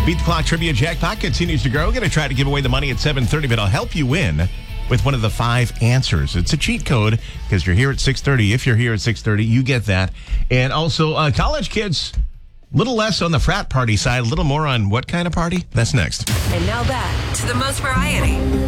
Beat the Clock Trivia Jackpot continues to grow. Going to try to give away the money at 7:30, but I'll help you win with one of the 5 answers. It's a cheat code because you're here at 6:30. If you're here at 6:30, you get that. And also, college kids, a little less on the frat party side, a little more on what kind of party? That's next. And now back to the most variety.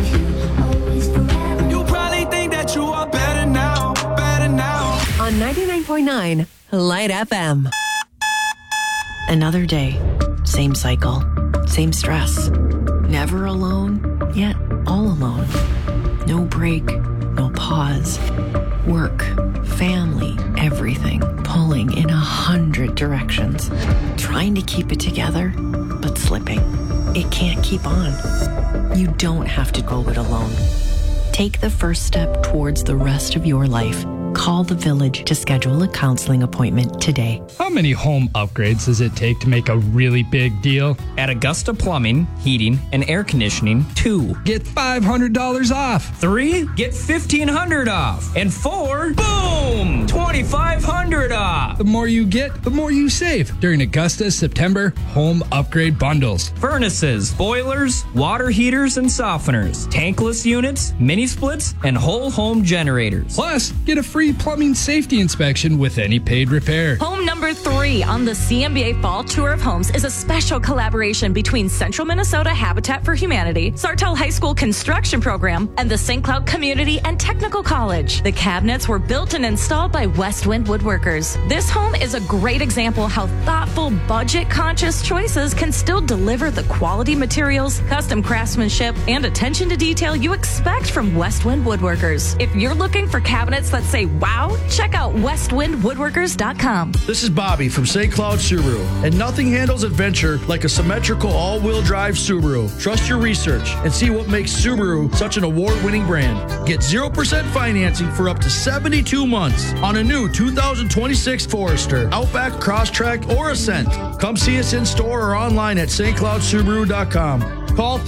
You probably think that you are better now. On 99.9 Light FM. Another day. Same cycle. Same stress. Never alone, yet all alone. No break. No pause. Work. Family. Everything. Pulling in 100 directions. Trying to keep it together, but slipping. It can't keep on. You don't have to go it alone. Take the first step towards the rest of your life. Call the Village to schedule a counseling appointment today. How many home upgrades does it take to make a really big deal? At Augusta Plumbing, Heating, and Air Conditioning, 2. Get $500 off. 3. Get $1,500 off. And 4. Boom! $2,500 off. The more you get, the more you save during Augusta's September home upgrade bundles. Furnaces, boilers, water heaters and softeners, tankless units, mini splits, and whole home generators. Plus, get a free plumbing safety inspection with any paid repair. Home number 3 on the CMBA Fall Tour of Homes is a special collaboration between Central Minnesota Habitat for Humanity, Sartell High School Construction Program, and the St. Cloud Community and Technical College. The cabinets were built and installed by Westwind Woodworkers. This home is a great example how thoughtful, budget-conscious choices can still deliver the quality materials, custom craftsmanship, and attention to detail you expect from Westwind Woodworkers. If you're looking for cabinets that say wow, check out westwindwoodworkers.com. This is Bobby from St. Cloud Subaru, and nothing handles adventure like a symmetrical all-wheel drive Subaru. Trust your research and see what makes Subaru such an award-winning brand. Get 0% financing for up to 72 months on a new 2026 Forester, Outback, Crosstrek, or Ascent. Come see us in store or online at stcloudsubaru.com. Call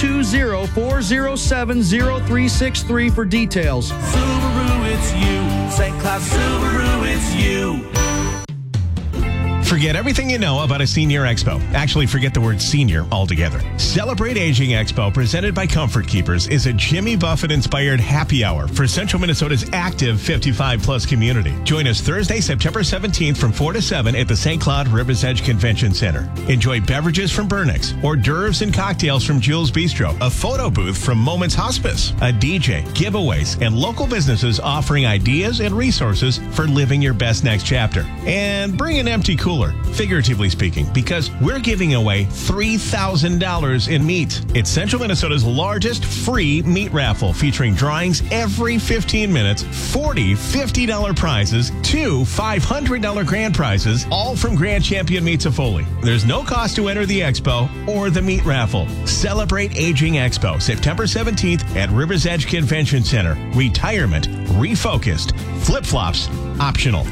320-407-0363 for details. Subaru, it's you. St. Cloud Subaru, it's you. Forget everything you know about a senior expo. Actually, forget the word senior altogether. Celebrate Aging Expo, presented by Comfort Keepers, is a Jimmy Buffett-inspired happy hour for Central Minnesota's active 55-plus community. Join us Thursday, September 17th from 4 to 7 at the St. Cloud Rivers Edge Convention Center. Enjoy beverages from Burnix, hors d'oeuvres and cocktails from Jules Bistro, a photo booth from Moments Hospice, a DJ, giveaways, and local businesses offering ideas and resources for living your best next chapter. And bring an empty cooler, figuratively speaking, because we're giving away $3,000 in meat. It's Central Minnesota's largest free meat raffle, featuring drawings every 15 minutes, 40 $50 prizes, 2 $500 grand prizes, all from Grand Champion Meats of Foley. There's no cost to enter the expo or the meat raffle. Celebrate Aging Expo, September 17th at Rivers Edge Convention Center. Retirement refocused. Flip-flops optional.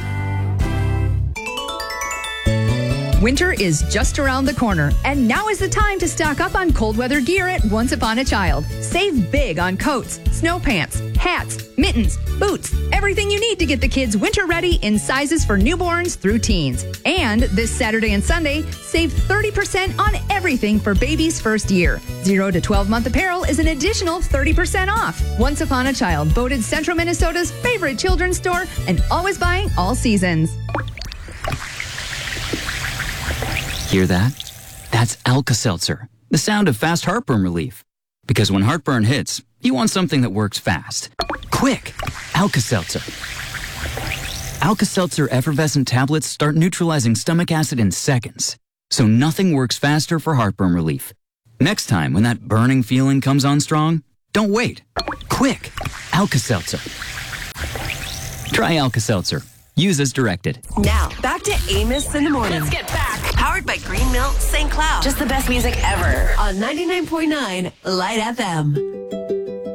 Winter is just around the corner, and now is the time to stock up on cold weather gear at Once Upon a Child. Save big on coats, snow pants, hats, mittens, boots, everything you need to get the kids winter ready in sizes for newborns through teens. And this Saturday and Sunday, save 30% on everything for baby's first year. 0 to 12-month apparel is an additional 30% off. Once Upon a Child, voted Central Minnesota's favorite children's store and always buying all seasons. Hear that? That's Alka-Seltzer, the sound of fast heartburn relief. Because when heartburn hits, you want something that works fast. Quick! Alka-Seltzer. Alka-Seltzer effervescent tablets start neutralizing stomach acid in seconds. So nothing works faster for heartburn relief. Next time when that burning feeling comes on strong, don't wait. Quick! Alka-Seltzer. Try Alka-Seltzer. Use as directed. Now, back to Amos in the Morning. Let's get back. Powered by Green Mill St. Cloud. Just the best music ever. On 99.9 Light FM.